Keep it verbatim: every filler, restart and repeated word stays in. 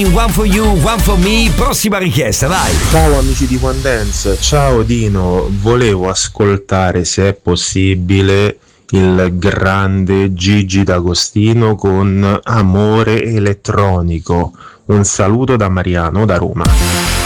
One for you, one for me, prossima richiesta, vai. Ciao amici di One Dance, ciao Dino, volevo ascoltare se è possibile il grande Gigi D'Agostino con Amore elettronico. Un saluto da Mariano da Roma.